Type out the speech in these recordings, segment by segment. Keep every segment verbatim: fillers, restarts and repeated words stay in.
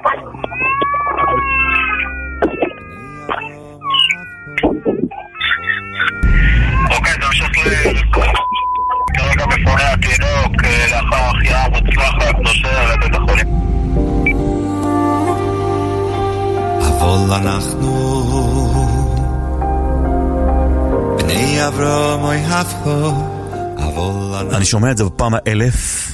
אוקיי, תמשיך כרגע מפונה התינוק לאחר החייאה מוצלחת נוסע לבית החולים. אבל אנחנו בני אברהם אוי הפכו. אני שומע את זה בפעם האלף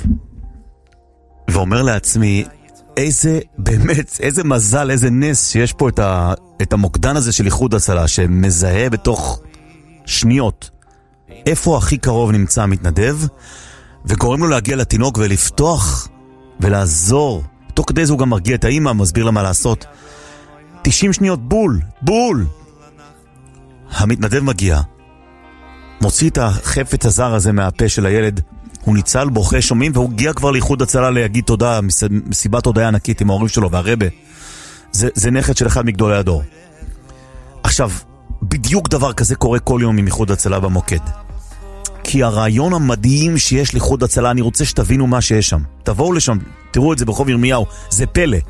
ואומר לעצמי, איזה, באמת, איזה מזל, איזה נס שיש פה את, ה, את המוקדן הזה של איחוד הצלה, שמזהה בתוך שניות איפה הכי קרוב נמצא המתנדב, וגורם לו להגיע לתינוק ולפתוח ולעזור. תוך כדי זה הוא גם מרגיע את האמא, מסביר לה מה לעשות. תשעים שניות בול, בול. המתנדב מגיע, מוציא את החפץ הזר הזה מהפה של הילד, הוא ניצל, בוכה, שומעים, והוא הגיע כבר לאיחוד הצלה להגיד תודה, מסיבת הודעה ענקית עם ההורים שלו והרבא. זה, זה נכד של אחד מגדולי הדור. עכשיו, בדיוק דבר כזה קורה כל יום עם איחוד הצלה במוקד. כי הרעיון המדהים שיש לאיחוד הצלה, אני רוצה שתבינו מה שיש שם. תבואו לשם, תראו את זה ברחוב ירמיהו, זה פלא.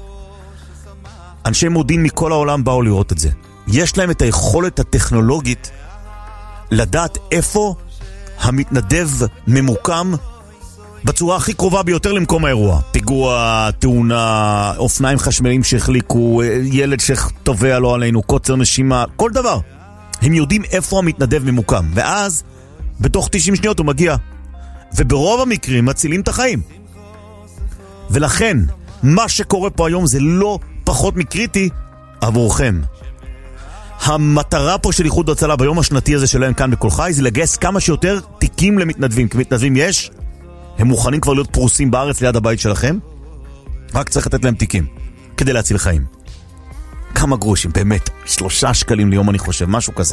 אנשי מודיעין מכל העולם באו לראות את זה. יש להם את היכולת הטכנולוגית לדעת איפה המתנדב ממוקם בצורה הכי קרובה ביותר למקום האירוע. פיגוע, תאונה, אופניים חשמליים שהחליקו, ילד שטובע לו עלינו, קוצר נשימה, כל דבר. הם יודעים איפה המתנדב ממוקם, ואז בתוך תשעים שניות הוא מגיע, וברוב המקרים מצילים את החיים. ולכן מה שקורה פה היום זה לא פחות מקריטי עבורכם. המטרה פה של איחוד הצלה ביום השנתי הזה שלהם כאן בכל חי זה לגייס כמה שיותר תיקים למתנדבים, כי מתנדבים יש, הם מוכנים כבר להיות פרוסים בארץ ליד הבית שלכם, רק צריך לתת להם תיקים כדי להציל חיים. כמה גרושים, באמת, שלושה שקלים ליום אני חושב, משהו כזה.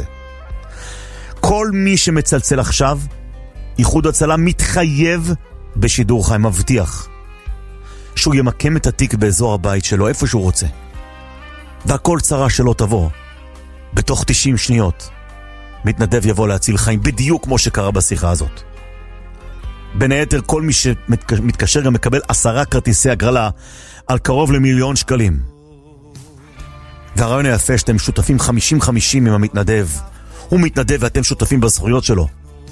כל מי שמצלצל עכשיו, איחוד הצלה מתחייב בשידור חי, מבטיח שהוא ימקם את התיק באזור הבית שלו, איפה שהוא רוצה. והכל צרה שלא תבוא. בתוך תשעים שניות, מתנדב יבוא להציל חיים, בדיוק כמו שקרה בשיחה הזאת. בין היתר, כל מי שמתקשר גם מקבל עשרה כרטיסי הגרלה על קרוב למיליון שקלים. והרעיון היפה שאתם שותפים חמישים חמישים עם המתנדב. הוא מתנדב ואתם שותפים בזכויות שלו.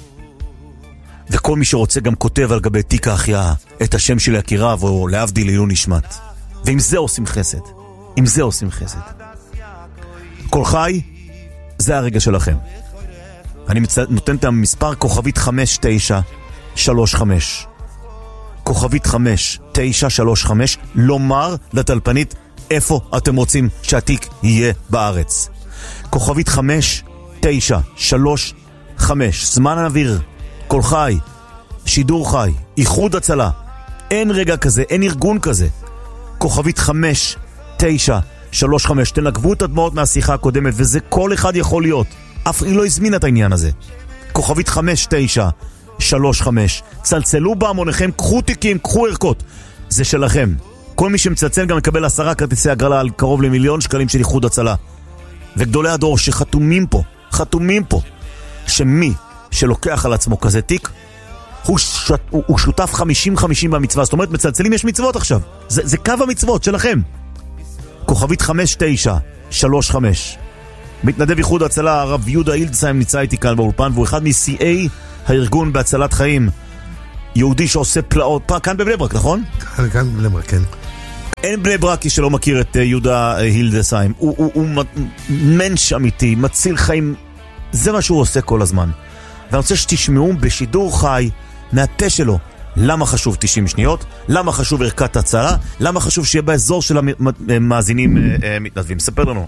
וכל מי שרוצה גם כותב על גבי תיק ההחייאה את השם של יקיריו או להבדיל לעילוי נשמת. ועם זה עושים חסד. עם זה עושים חסד. כל חי, זה הרגע שלכם. אני מצ... נותן את המספר כוכבית חמש תשע שלוש חמש. כוכבית חמש תשע שלוש חמש, לומר לטלפנית איפה אתם רוצים שהתיק יהיה בארץ. כוכבית חמש תשע שלוש חמש, זמן האוויר, כל חי, שידור חי, איחוד הצלה. אין רגע כזה, אין ארגון כזה. כוכבית חמש תשע שלוש חמש, תנגבו את הדמעות מהשיחה הקודמת, וזה כל אחד יכול להיות. אף היא לא הזמין את העניין הזה. כוכבית חמש תשע שלוש חמש, צלצלו בהמוניכם, קחו תיקים, קחו ערכות. זה שלכם. כל מי שמצלצל גם מקבל עשרה כרטיסי הגרלה על קרוב למיליון שקלים של איחוד הצלה. וגדולי הדור שחתומים פה, חתומים פה, שמי שלוקח על עצמו כזה תיק, הוא, ש... הוא, הוא שותף חמישים חמישים במצווה. זאת אומרת, מצלצלים יש מצוות עכשיו. זה, זה קו המצוות שלכם. כוכבית חמש תשע שלוש חמש. מתנדב איחוד הצלה, הרב יהודה הילדסהיים נמצא איתי כאן באולפן, והוא אחד מ-סי איי הארגון בהצלת חיים. יהודי שעושה פלאות, פה, כאן בבני ברק, נכון? כאן, כאן בבני ברק, כן. אין בני ברקי שלא מכיר את יהודה הילדסהיים. הוא, הוא, הוא מנש אמיתי, מציל חיים. זה מה שהוא עושה כל הזמן. ואני רוצה שתשמעו בשידור חי מהפה שלו למה חשוב תשעים שניות, למה חשוב ערכת הצלה, למה חשוב שיהיה באזור של המאזינים מתנדבים. ספר לנו.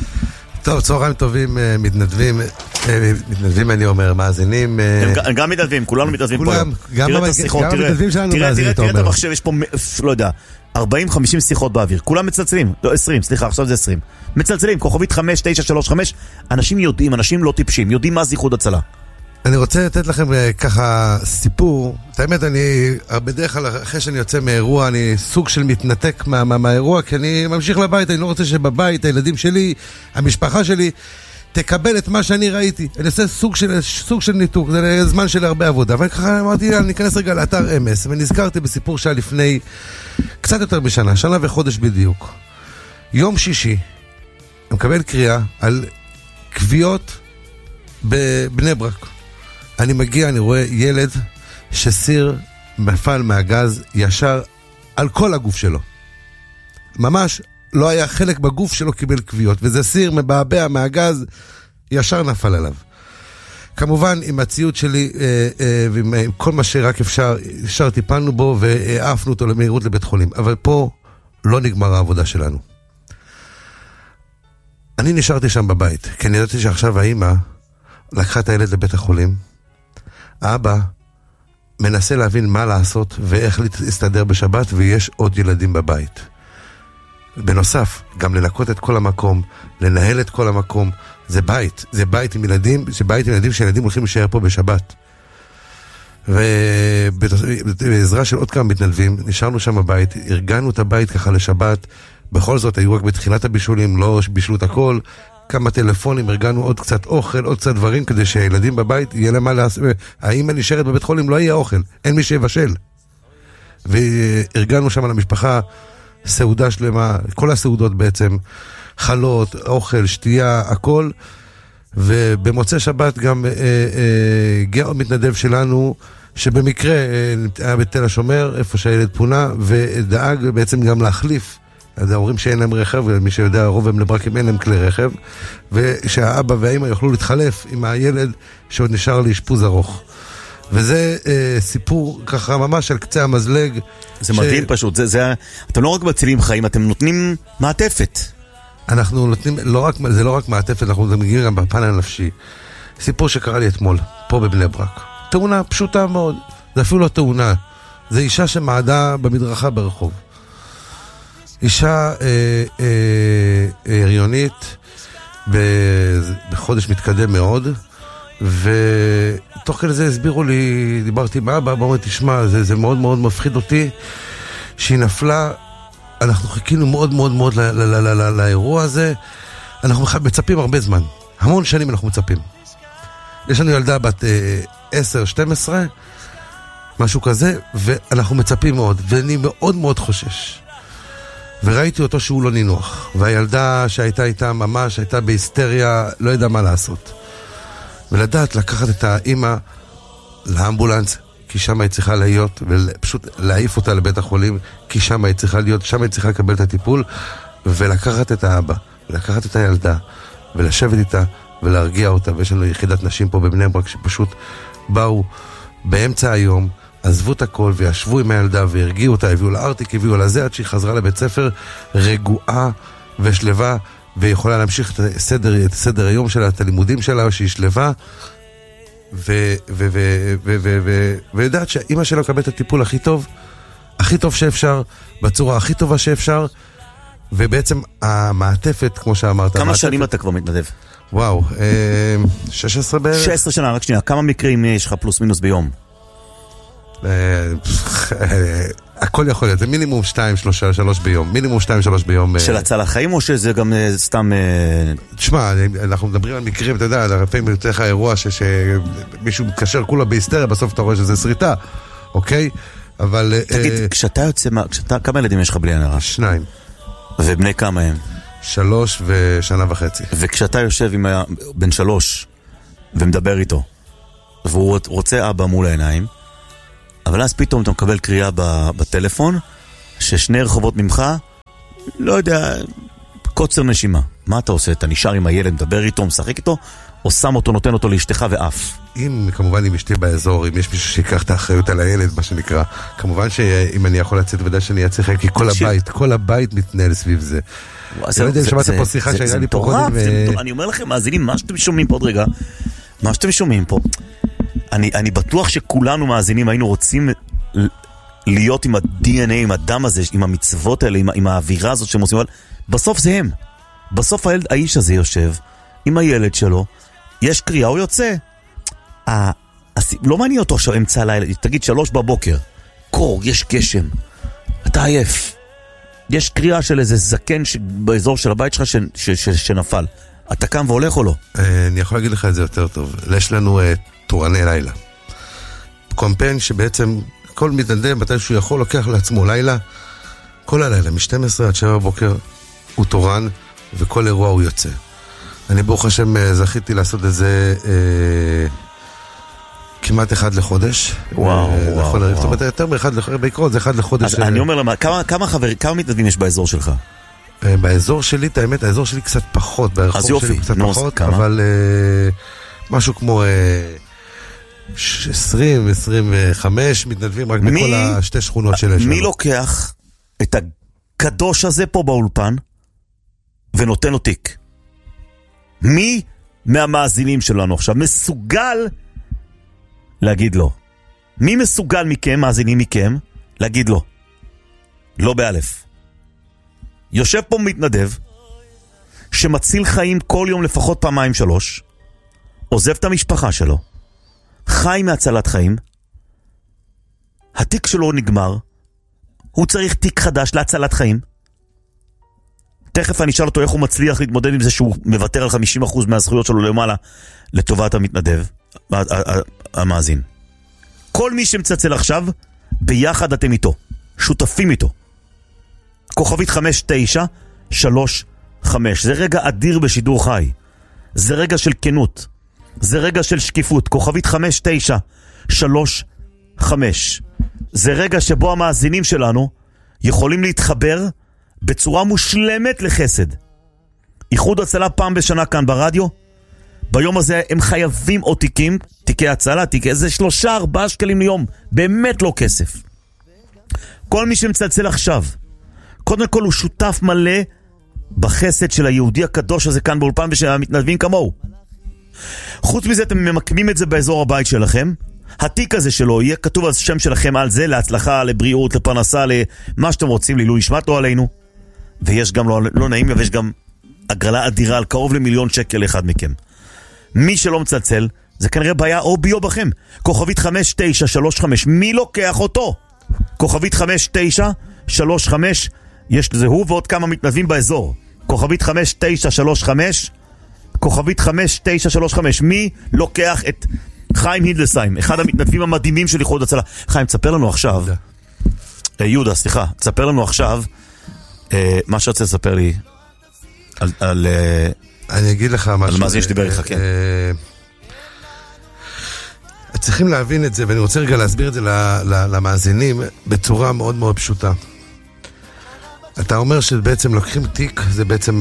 טוב, צהריים טובים, מתנדבים, מתנדבים אני אומר, מאזינים. הם גם מתנדבים, כולנו מתנדבים פה. תראה את השיחות, תראה, תראה את המחשב, יש פה, לא יודע, ארבעים חמישים שיחות באוויר, כולם מצלצלים, לא עשרים, סליחה, עכשיו זה עשרים. מצלצלים, כוכבית חמש תשע שלוש חמש, אנשים יודעים, אנשים לא טיפשים, יודעים מה זה איחוד הצלה. אני רוצה לתת לכם ככה סיפור. את האמת, אני בדרך כלל אחרי שאני יוצא מאירוע, אני סוג של מתנתק מה, מה, מהאירוע, כי אני ממשיך לבית, אני לא רוצה שבבית, הילדים שלי, המשפחה שלי, תקבל את מה שאני ראיתי. אני עושה סוג של, סוג של ניתוק, זה זמן של הרבה עבודה. אבל ככה אמרתי, אני אכנס רגע לאתר אמס, ונזכרתי בסיפור שהיה לפני קצת יותר בשנה, שנה וחודש בדיוק. יום שישי, אני מקבל קריאה על קביעות בבני ברק. אני מגיע, אני רואה ילד שסיר נפל מהגז ישר על כל הגוף שלו. ממש לא היה חלק בגוף שלו קיבל קביעות, וזה סיר מבעבע מהגז, ישר נפל עליו. כמובן, עם הציוד שלי, אה, אה, ועם עם כל מה שרק אפשר, ישר טיפלנו בו, והעפנו אותו למהירות לבית חולים. אבל פה לא נגמר העבודה שלנו. אני נשארתי שם בבית, כי אני ידעתי שעכשיו האמא לקחה את הילד לבית החולים. האבא מנסה להבין מה לעשות, ואיך להסתדר בשבת, ויש עוד ילדים בבית. בנוסף, גם לנקות את כל המקום, לנהל את כל המקום, זה בית, זה בית עם ילדים, זה בית עם ילדים שילדים הולכים להישאר פה בשבת. ובעזרה של עוד כמה מתנדבים, נשארנו שם בבית, ארגנו את הבית ככה לשבת, בכל זאת היו רק בתחילת הבישולים, לא בישלו את הכל, כמה טלפונים, ארגנו עוד קצת אוכל, עוד קצת דברים, כדי שהילדים בבית יהיה למה לעשות, האמא נשארת בבית חולים, לא יהיה אוכל, אין מי שיבשל. וארגנו שם למשפחה, סעודה שלמה, כל הסעודות בעצם, חלות, אוכל, שתייה, הכל, ובמוצא שבת גם אה, אה, הגיע עוד מתנדב שלנו, שבמקרה אה, היה בתל השומר, איפה שהילד פונה, ודאג בעצם גם להחליף, אז ההורים שאין להם רכב, ומי שיודע, רוב הם לברקים אין להם כלי רכב, ושהאבא והאמא יוכלו להתחלף עם הילד שעוד נשאר לאשפוז ארוך. וזה אה, סיפור ככה ממש על קצה המזלג. זה ש... מדהים פשוט, זה, זה, אתם לא רק מצילים חיים, אתם נותנים מעטפת. אנחנו נותנים, לא רק, זה לא רק מעטפת, אנחנו מגיעים גם בפן הנפשי. סיפור שקרה לי אתמול, פה בבני ברק. תאונה פשוטה מאוד, זה אפילו לא תאונה. זה אישה שמעדה במדרכה ברחוב. אישה אה, אה, הריונית, בחודש מתקדם מאוד, ותוך כדי זה הסבירו לי, דיברתי עם אבא, אבא אומר, תשמע, זה, זה מאוד מאוד מפחיד אותי, שהיא נפלה, אנחנו חיכינו מאוד מאוד מאוד ל- ל- ל- ל- לאירוע הזה, אנחנו מצפים הרבה זמן, המון שנים אנחנו מצפים. יש לנו ילדה בת עשר שתים עשרה, משהו כזה, ואנחנו מצפים מאוד, ואני מאוד מאוד חושש. וראיתי אותו שהוא לא נינוח, והילדה שהייתה איתה ממש, הייתה בהיסטריה, לא ידעה מה לעשות. ולדעת לקחת את האמא לאמבולנס, כי שם היא צריכה להיות, ופשוט להעיף אותה לבית החולים, כי שם היא צריכה להיות, שם היא צריכה לקבל את הטיפול, ולקחת את האבא, ולקחת את הילדה, ולשבת איתה, ולהרגיע אותה. ויש לנו יחידת נשים פה בבני ברק, שפשוט באו באמצע היום, עזבו את הכל, וישבו עם הילדה, והרגיעו אותה, הביאו לארטיק, הביאו לזה, עד שהיא חזרה לבית ספר, רגועה ושלווה, ויכולה להמשיך את הסדר, את הסדר היום שלה, את הלימודים שלה, שהיא שלווה, ויודעת שהאמא שלה מקבלת את הטיפול הכי טוב, הכי טוב שאפשר, בצורה הכי טובה שאפשר, ובעצם המעטפת, כמו שאמרת... כמה שנים אתה כבר מתנדב? וואו, שש עשרה בערך. שש עשרה שנה, רק שנייה, כמה מקרים יש לך פלוס מינוס ביום? הכל יכול להיות, זה מינימום שתיים, שלוש, שלוש ביום, מינימום שתיים, שלוש ביום. של הצל החיים או שזה גם סתם... תשמע, אנחנו מדברים על מקרים, אתה יודע, לפעמים יותר לך אירוע שמישהו מתקשר כולה בהיסטריה, בסוף אתה רואה שזה שריטה, אוקיי? אבל... תגיד, כשאתה יוצא, כמה ילדים יש לך בלי הנערה? שניים. ובני כמה הם? שלוש ושנה וחצי. וכשאתה יושב עם בן שלוש ומדבר איתו, והוא רוצה אבא מול העיניים, אבל אז פתאום אתה מקבל קריאה בטלפון, ששני רחובות ממך, לא יודע, קוצר נשימה. מה אתה עושה? אתה נשאר עם הילד, מדבר איתו, משחק איתו, או שם אותו, נותן אותו לאשתך ואף? אם, כמובן, אם אשתי באזור, אם יש מישהו שיקח את האחריות על הילד, מה שנקרא, כמובן שאם אני יכול לצאת ודאי שאני אצליח, כי כל הבית, כל הבית מתנהל סביב זה. אני לא יודע אם שמעת פה שיחה שהייתה לי פה קודם. אני אומר לכם, מאזינים, מה שאתם שומעים פה עוד רגע, מה שאתם שומעים פה, אני, אני בטוח שכולנו מאזינים היינו רוצים להיות עם ה-די אן איי, עם הדם הזה, עם המצוות האלה, עם, עם האווירה הזאת שהם עושים, אבל בסוף זה הם. בסוף הילד, האיש הזה יושב עם הילד שלו, יש קריאה, הוא יוצא. ה, הס, לא מעניין אותו עכשיו אמצע הלילה, תגיד שלוש בבוקר, קור, יש גשם, אתה עייף. יש קריאה של איזה זקן באזור של הבית שלך ש, ש, ש, שנפל. אתה קם והולך או לא? אני יכול להגיד לך את זה יותר טוב. יש לנו תורני לילה. קומפיין שבעצם כל מתנדב, מתי שהוא יכול, לוקח לעצמו לילה, כל הלילה, מ-שתים עשרה עד שבע בבוקר, הוא תורן, וכל אירוע הוא יוצא. אני ברוך השם זכיתי לעשות את זה אה, כמעט אחד לחודש. וואו, אה, וואו, נכון, וואו. זאת אומרת, יותר מאחד לחודש, בעיקרון זה אחד לחודש. אז אה, אני אומר למה, כמה, כמה חברים, כמה מתנדבים יש באזור שלך? אה, באזור שלי, את האמת, האזור שלי קצת פחות, ברחוב אז יופי, שלי קצת נו, פחות, כמה? אבל אה, משהו כמו אה, עשרים, עשרים וחמש מתנדבים רק מי- בכל השתי שכונות שלי. מי לוקח את הקדוש הזה פה באולפן ונותן לו תיק? מי מהמאזינים שלנו עכשיו מסוגל להגיד לו? מי מסוגל מכם, מאזינים מכם, להגיד לו? לא באלף. יושב פה מתנדב שמציל חיים כל יום לפחות פעמיים שלוש, עוזב את המשפחה שלו, חי מהצלת חיים, התיק שלו נגמר, הוא צריך תיק חדש להצלת חיים. תכף אני אשאל אותו איך הוא מצליח להתמודד עם זה שהוא מוותר על חמישים אחוז מהזכויות שלו למעלה לטובת המתנדב, המאזין. כל מי שמצצל עכשיו, ביחד אתם איתו, שותפים איתו. כוכבית חמש תשע שלוש חמש, זה רגע אדיר בשידור חי, זה רגע של כנות, זה רגע של שקיפות. כוכבית חמש תשע שלוש חמש, זה רגע שבו המאזינים שלנו יכולים להתחבר בצורה מושלמת לחסד. איחוד הצלה פעם בשנה כאן ברדיו, ביום הזה הם חייבים עוד תיקים, תיקי הצלה, תיקי, זה שלושה ארבעה שקלים ליום, באמת לא כסף. כל מי שמצלצל עכשיו, קודם כל הוא שותף מלא בחסד של היהודי הקדוש הזה כאן באולפן ושל המתנדבים כמוהו. חוץ מזה אתם ממקמים את זה באזור הבית שלכם, התיק הזה שלו יהיה כתוב על שם שלכם על זה, להצלחה, לבריאות, לפרנסה, למה שאתם רוצים, לעילוי נשמת לא עלינו. ויש גם לא, לא נעים, ויש גם הגרלה אדירה על קרוב למיליון שקל אחד מכם. מי שלא מצלצל, זה כנראה בעיה או בי או בכם. כוכבית חמש תשע שלוש חמש, מי לוקח אותו? כוכבית חמש תשע שלוש חמש, יש לזה הוא ועוד כמה מתנדבים באזור. כוכבית חמש תשע שלוש חמש, כוכבית חמש תשע שלוש חמש, מי לוקח את חיים הידלסיים, אחד המתנדבים המדהימים של איחוד הצלה? חיים, תספר לנו עכשיו, יהודה, אה, יהודה סליחה, תספר לנו עכשיו אה, מה שרצה לספר לי על, על אה, אני אגיד לך משהו. על מה זה יש דיבר איתך, כן. צריכים להבין את זה, ואני רוצה רגע להסביר את זה למאזינים בצורה מאוד מאוד פשוטה. אתה אומר שבעצם לוקחים תיק, זה בעצם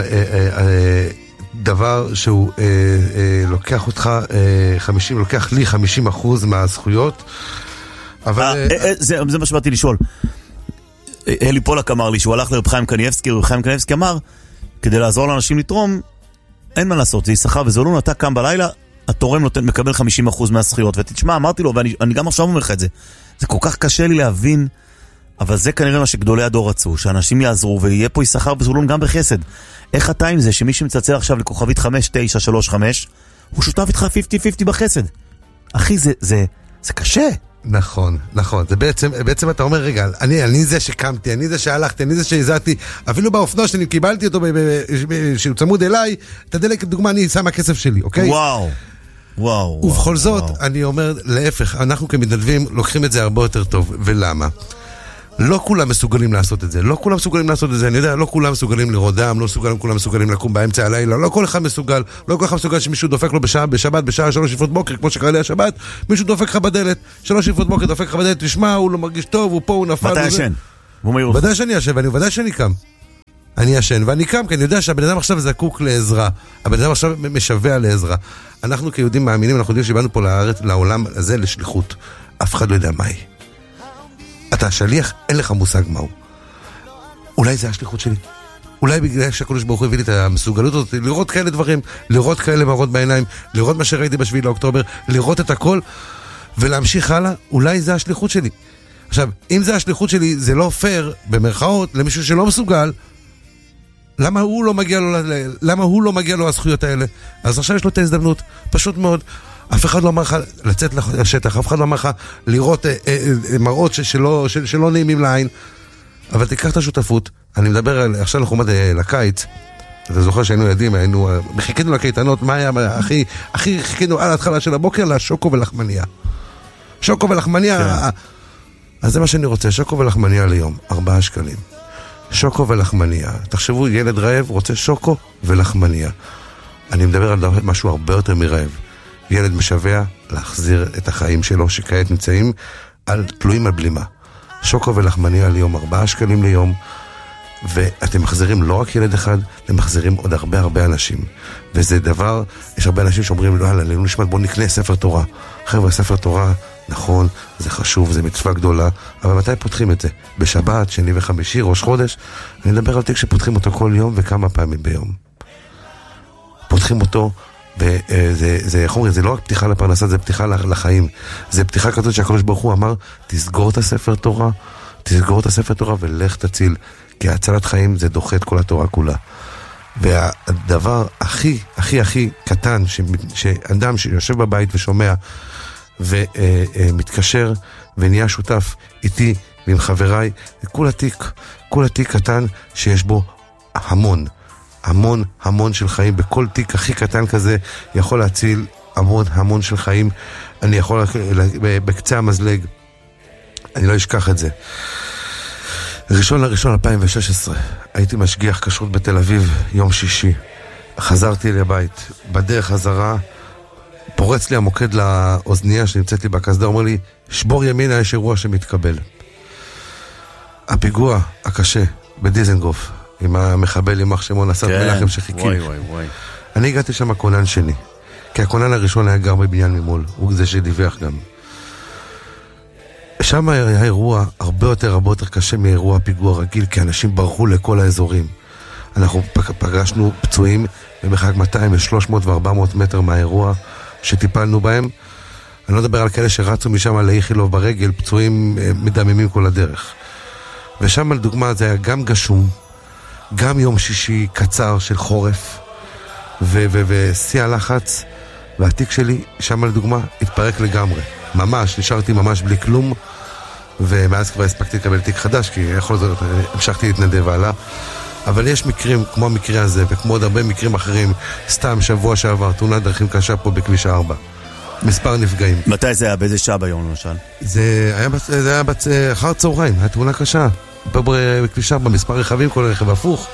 דבר שהוא לוקח אותך חמישים, לוקח לי חמישים אחוז מהזכויות, אבל... זה מה שבאתי לשאול. אלי פולק אמר לי שהוא הלך לרב חיים קניאבסקי, רב חיים קניאבסקי אמר, כדי לעזור לאנשים לתרום, אין מה לעשות, זה ישחר וזולון, אתה קם בלילה, התורם נותן, מקבל חמישים אחוז מהזכויות, ותשמע, אמרתי לו, ואני אני גם עכשיו אומר לך את זה, זה כל כך קשה לי להבין, אבל זה כנראה מה שגדולי הדור רצו, שאנשים יעזרו, ויהיה פה ישחר וזולון גם בחסד. איך אתה עם זה, שמי שמצלצל עכשיו לכוכבית חמש תשע שלוש חמש, הוא שותף איתך חמישים חמישים בחסד. אחי, זה, זה, זה קשה. נכון, נכון. זה בעצם, בעצם אתה אומר, רגע, אני, אני זה שקמתי, אני זה שהלכתי, אני זה שהזעתי, אפילו באופנוע שאני קיבלתי אותו, שהוא צמוד אליי, תדלק כדוגמה, אני שם הכסף שלי, אוקיי? וואו, וואו. ובכל וואו, זאת, וואו. אני אומר, להפך, אנחנו כמתנדבים לוקחים את זה הרבה יותר טוב, ולמה? לא כולם מסוגלים לעשות את זה, לא כולם מסוגלים לעשות את זה, אני יודע, לא כולם מסוגלים לראות דם, לא מסוגלים, כולם מסוגלים לקום באמצע הלילה, לא כל אחד מסוגל, לא כל אחד מסוגל שמישהו דופק לו בשעה, בשבת, בשעה שלוש לפנות בוקר, כמו שקרה לי השבת, מישהו דופק לך בדלת, שלוש לפנות בוקר דופק לך בדלת, תשמע, הוא לא מרגיש טוב, הוא פה, הוא נפל. מתי ישן? ודאי שאני ישן, ואני ודאי שאני קם. אני ישן, ואני קם, כי אני יודע שהבן אדם עכשיו זקוק לעזרה, הבן אדם עכשיו משווה לעזרה. אנחנו כיהודים מאמינים, אנחנו יודעים שבאנו פה לארץ, לעולם הזה לשליחות. אף אחד לא יודע מה היא. אתה שליח, אין לך מושג מהו. אולי זה השליחות שלי. אולי בגלל שהקדוש ברוך הוא הביא לי את המסוגלות הזאת, לראות כאלה דברים, לראות כאלה מראות בעיניים, לראות מה שראיתי בשביעי לאוקטובר, לראות את הכל, ולהמשיך הלאה, אולי זה השליחות שלי. עכשיו, אם זה השליחות שלי, זה לא פייר, במרכאות, למישהו שלא מסוגל, למה הוא לא מגיע לו, למה הוא לא מגיע לו הזכויות האלה? אז עכשיו יש לו את ההזדמנות, פשוט מאוד. אף אחד לא אמר לך לצאת לשטח, אף אחד לא אמר לך לראות אה, אה, אה, מראות שלא, של, שלא נעימים לעין, אבל תיקח את השותפות. אני מדבר על, עכשיו לחומת אה, לקיץ, אתה זוכר שהיינו ילדים, היינו, חיכינו לקייטנות, מה היה, הכי, הכי חיכינו על ההתחלה של הבוקר, לשוקו ולחמניה. שוקו ולחמניה, כן. אז זה מה שאני רוצה, שוקו ולחמניה ליום, ארבעה שקלים. שוקו ולחמניה. תחשבו, ילד רעב רוצה שוקו ולחמניה. אני מדבר על משהו הרבה יותר מרעב. ילד משווה להחזיר את החיים שלו, שכעת נמצאים על, תלויים על בלימה. שוקו ולחמניה ליום, ארבעה שקלים ליום, ואתם מחזירים לא רק ילד אחד, אתם מחזירים עוד הרבה הרבה אנשים. וזה דבר, יש הרבה אנשים שאומרים, לא, לא נשמע, בוא נקנה ספר תורה. חבר'ה, ספר תורה, נכון, זה חשוב, זה מצווה גדולה, אבל מתי פותחים את זה? בשבת, שני וחמישי, ראש חודש? אני מדבר על תיק שפותחים אותו כל יום וכמה פעמים ביום. פותחים אותו, וזה, זה, זה, זה לא רק פתיחה לפרנסה, זה פתיחה לחיים. זה פתיחה כזאת שהקדוש ברוך הוא אמר, תסגור את הספר תורה, תסגור את הספר תורה ולך תציל, כי הצלת חיים זה דוחה את כל התורה כולה. והדבר הכי, הכי, הכי קטן, שאדם שיושב בבית ושומע, ומתקשר ונהיה שותף איתי ועם חבריי, כולה תיק, כולה תיק קטן שיש בו המון, המון, המון של חיים. בכל תיק הכי קטן כזה יכול להציל המון, המון של חיים. אני יכול, בקצה המזלג, אני לא אשכח את זה. ראשון לראשון אלפיים ושש עשרה, הייתי משגיח כשרות בתל אביב, יום שישי. חזרתי לבית, בדרך חזרה, פורץ לי המוקד לאוזנייה שנמצאת לי בקסדה, אומר לי, שבור ימינה, יש אירוע שמתקבל. הפיגוע הקשה בדיזנגוף, עם המחבל עם מחשמון אסף כן, מלאכם שחיכי. וואי, וואי, וואי. אני הגעתי שם הכונן שני, כי הכונן הראשון היה גר בבניין ממול, הוא זה שדיווח גם. שם היה אירוע הרבה יותר, הרבה יותר קשה מאירוע פיגוע רגיל, כי אנשים ברחו לכל האזורים. אנחנו פגשנו פצועים במרחק מאתיים ושלוש מאות וארבע מאות מטר מהאירוע שטיפלנו בהם. אני לא מדבר על כאלה שרצו משם לאיכילוב ברגל, פצועים מדממים כל הדרך. ושם לדוגמה זה היה גם גשום, גם יום שישי קצר של חורף, ושיא הלחץ, והתיק שלי שם לדוגמה התפרק לגמרי. ממש, נשארתי ממש בלי כלום, ומאז כבר הספקתי לקבל תיק חדש, כי יכול להיות, המשכתי להתנדב הלאה. אבל יש מקרים כמו המקרה הזה, וכמו עוד הרבה מקרים אחרים, סתם שבוע שעבר, תאונת דרכים קשה פה בכביש ארבע. מספר נפגעים. מתי זה היה? באיזה שעה ביום למשל? זה היה, זה היה בצ... אחר צהריים, היה תאונה קשה. בכביש ארבע, מספר רכבים, כל רכב הפוך.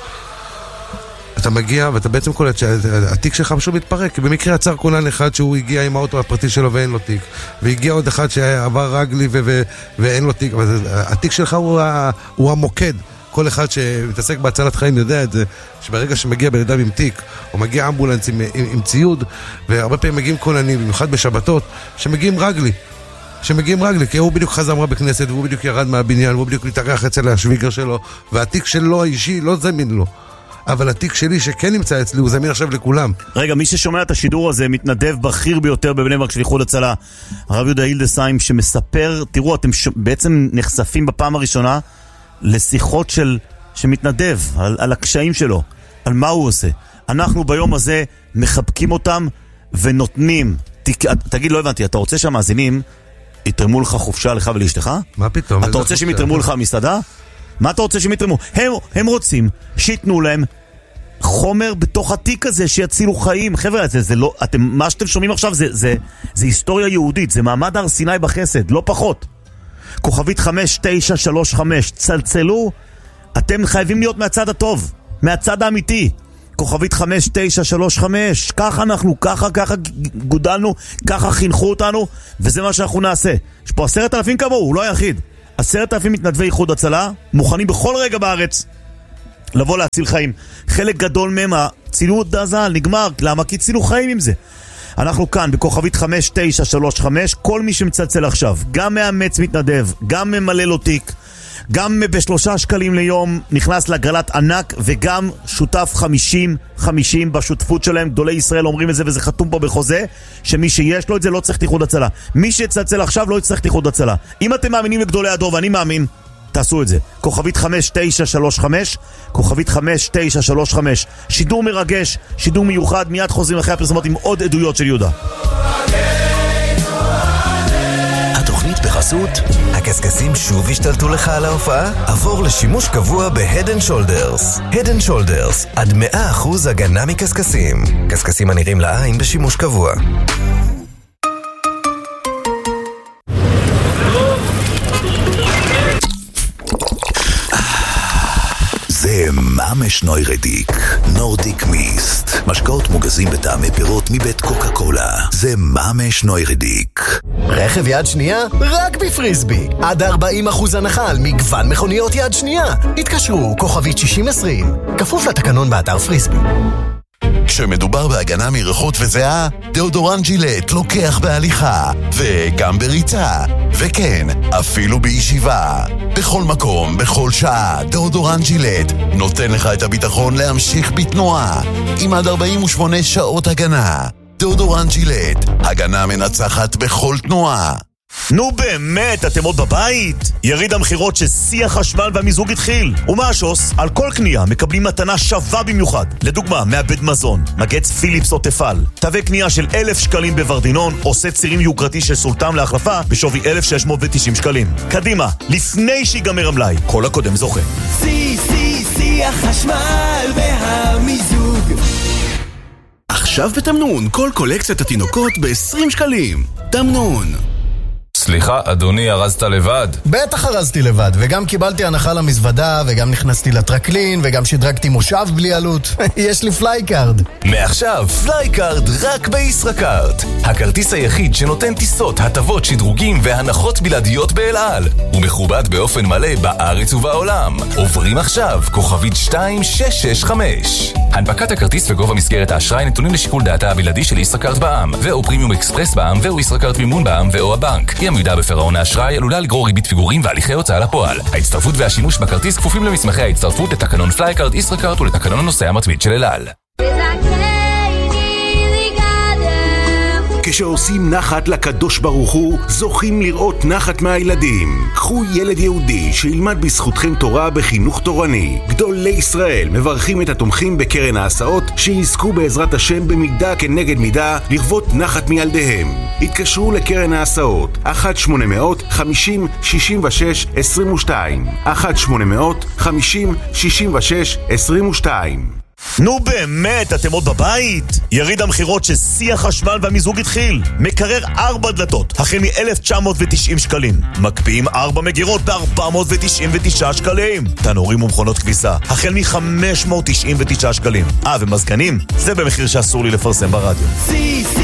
אתה מגיע ואתה בעצם קולט שהתיק שלך פשוט מתפרק, כי במקרה עצר כונן אחד שהוא הגיע עם האוטו הפרטי שלו ואין לו תיק, והגיע עוד אחד שעבר רגלי ו- ו- ואין לו תיק. התיק שלך הוא, ה- הוא המוקד. כל אחד שמתעסק בהצלת חיים יודע את זה, שברגע שמגיע בן אדם עם תיק, או מגיע אמבולנס עם, עם, עם ציוד, והרבה פעמים מגיעים כוננים, במיוחד בשבתות, שמגיעים רגלי, שמגיעים רגלי, כי הוא בדיוק חזר בכנסת, והוא בדיוק ירד מהבניין, והוא בדיוק מתארח אצל השוויגר שלו, והתיק שלו האישי לא זמין לו. אבל התיק שלי שכן נמצא אצלי, הוא זמין עכשיו לכולם. רגע, מי ששומע את השידור הזה, מתנדב בכיר ביותר בבני ברק של איחוד הצלה, הרב יהודה הילדסהיים, שמספר, תראו, אתם ש... בעצם נחשפים בפעם הראשונה לשיחות של שמתנדב, על, על הקשיים שלו, על מה הוא עושה. אנחנו ביום הזה מחבקים אותם ונותנים. תק... תגיד, לא הבנתי, אתה רוצה שהמאזינים יתרמו לך חופשה לך ולאשתך? מה פתאום? אתה רוצה שהם יתרמו לך מסעדה? מה אתה רוצה שהם יתרמו? הם, הם רוצים שיתנו להם חומר בתוך התיק הזה שיצילו חיים. חבר'ה, זה, זה לא, אתם, מה שאתם שומעים עכשיו זה, זה, זה היסטוריה יהודית, זה מעמד הר סיני בחסד, לא פחות. כוכבית חמש תשע שלוש חמש, צלצלו, אתם חייבים להיות מהצד הטוב, מהצד האמיתי. כוכבית חמש תשע שלוש חמש, ככה אנחנו, ככה, ככה גודלנו, ככה חינכו אותנו, וזה מה שאנחנו נעשה. יש פה עשרת אלפים כמוהו, הוא לא היחיד. עשרת אלפים מתנדבי איחוד הצלה, מוכנים בכל רגע בארץ לבוא להציל חיים. חלק גדול מהם, צילו דזל, נגמר, למה? כי צילו חיים עם זה. אנחנו כאן בכוכבית חמש תשע שלוש חמש, כל מי שמצלצל עכשיו, גם מאמץ מתנדב, גם ממלא לו תיק, גם בשלושה שקלים ליום נכנס לגרלת ענק, וגם שותף חמישים חמישים בשותפות שלהם. גדולי ישראל אומרים את זה, וזה חתום פה בחוזה, שמי שיש לו את זה לא צריך איחוד הצלה. מי שיצלצל עכשיו לא יצטרך איחוד הצלה. אם אתם מאמינים לגדולי הדור, ואני מאמין, תעשו את זה. כוכבית חמש תשע שלוש חמש, כוכבית חמש תשע שלוש חמש. שידור מרגש, שידור מיוחד, מיד חוזרים אחרי הפרסומות עם עוד עדויות של יהודה. התוכנית בחסות, הקסקסים שוב השתלטו לך על ההופעה? עבור לשימוש קבוע ב-Head and Shoulders. Head and Shoulders, עד מאה אחוז הגנה מקסקסים. קסקסים הנראים לעין בשימוש קבוע. ממש נוירדיק, נורדיק מיסט. משקאות מוגזים בטעמי פירות מבית קוקה קולה. זה ממש נוירדיק. רכב יד שנייה? רק בפריסבי. עד ארבעים אחוז הנחה על מגוון מכוניות יד שנייה. התקשרו, כוכבית שישים עשרים. כפוף לתקנון באתר פריסבי. כשמדובר בהגנה מריחות וזיעה, דאודורנט ג'ילט לוקח בהליכה, וגם בריצה, וכן, אפילו בישיבה. בכל מקום, בכל שעה, דאודורנט ג'ילט נותן לך את הביטחון להמשיך בתנועה, עם עד ארבעים ושמונה שעות הגנה. דאודורנט ג'ילט, הגנה מנצחת בכל תנועה. נו באמת, אתם עוד בבית? יריד המחירות ששיא החשמל והמיזוג התחיל. ומה השוס? על כל קנייה מקבלים מתנה שווה במיוחד. לדוגמה, מעבד מזון, מגץ פיליפס או תפל. תווה קנייה של אלף שקלים בוורדינון, עושה צירים יוקרתי של סולטם להחלפה בשווי אלף שש מאות ותשעים שקלים. קדימה, לפני שיגמר המלאי, כל הקודם זוכה. שיא, שיא, שיא החשמל והמיזוג. עכשיו בתמנון, כל קולקציית התינוקות ב-עשרים שקלים. תמנון. סליחה, אדוני, ארזת לבד? בטח ארזתי לבד, וגם קיבלתי הנחה למזוודה, וגם נכנסתי לטרקלין, וגם שדרגתי מושב בלי עלות. יש לי פלייקארד. מעכשיו, פלייקארד רק בישראכרט. הכרטיס היחיד שנותן טיסות, הטבות, שדרוגים והנחות בלעדיות באל על. הוא מכובד באופן מלא בארץ ובעולם. עוברים עכשיו, כוכבית שתיים שש שש חמש. הנפקת הכרטיס וגובה מסגרת האשראי נתונים לשיקול דעתה הבלעדי של ישראכרט בע"מ, ואו פרימיום אקספרס בע"מ, ואו ישראכרט מימון בע"מ, ואו הבנק. עמידה בפירעון האשראי עלולה לגרור ריבית פיגורים והליכי הוצאה לפועל. ההצטרפות והשימוש בכרטיס כפופים למסמכי ההצטרפות לתקנון פלייקארד ישראכרט ולתקנון הנוסע המתמיד של אל על. כשעושים נחת לקדוש ברוך הוא, זוכים לראות נחת מהילדים. קחו ילד יהודי שילמד בזכותכם תורה בחינוך תורני. גדולי ישראל מברכים את התומכים בקרן ההסעות שיזכו בעזרת השם במידה כנגד מידה לכבוד נחת מילדיהם. התקשרו לקרן ההסעות אחת שמונה מאות חמישים שישים ושש עשרים ושתיים אחת שמונה מאות חמישים שישים ושש עשרים ושתיים. נו באמת, אתם עוד בבית? יריד המחירות ששיא החשמל והמיזוג התחיל. מקרר ארבע דלתות, החל מ-אלף תשע מאות ותשעים שקלים. מקפיאים ארבע מגירות ב-ארבע מאות תשעים ותשעה שקלים. תנורים ומכונות כביסה, החל מ-חמש מאות תשעים ותשעה שקלים. אה, ומזגנים? זה במחיר שאסור לי לפרסם ברדיו.